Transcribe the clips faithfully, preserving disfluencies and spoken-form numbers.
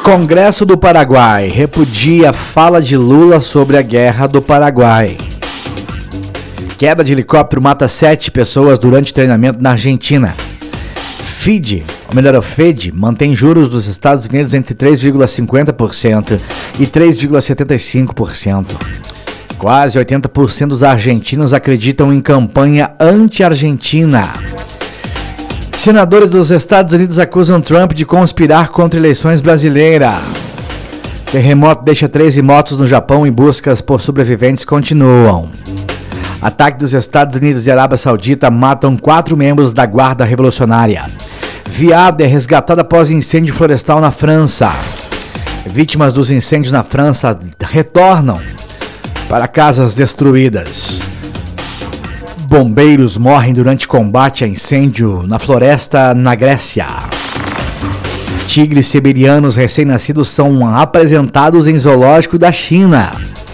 Congresso do Paraguai repudia fala de Lula sobre a guerra do Paraguai. Queda de helicóptero mata sete pessoas durante treinamento na Argentina. F I D, ou melhor, o F E D, mantém juros dos Estados Unidos entre três vírgula cinquenta por cento e três vírgula setenta e cinco por cento. Quase oitenta por cento dos argentinos acreditam em campanha anti-argentina. Senadores dos Estados Unidos acusam Trump de conspirar contra eleições brasileiras. Terremoto deixa treze mortos no Japão e buscas por sobreviventes continuam. Ataque dos Estados Unidos e Arábia Saudita matam quatro membros da Guarda Revolucionária. Viado é resgatado após incêndio florestal na França. Vítimas dos incêndios na França retornam para casas destruídas. Bombeiros morrem durante combate a incêndio na floresta na Grécia. Tigres siberianos recém-nascidos são apresentados em zoológico da China.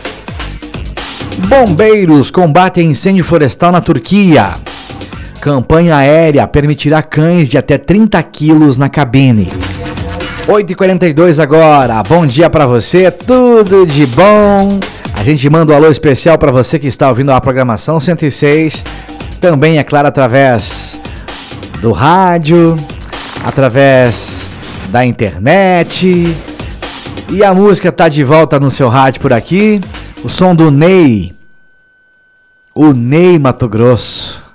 Bombeiros combatem incêndio florestal na Turquia. Campanha aérea permitirá cães de até trinta quilos na cabine. oito e quarenta e dois agora. Bom dia para você, tudo de bom. A gente manda um alô especial para você que está ouvindo a programação cento e seis. Também, é claro, através do rádio, através da internet. E a música tá de volta no seu rádio por aqui. O som do Ney. O Ney Mato Grosso.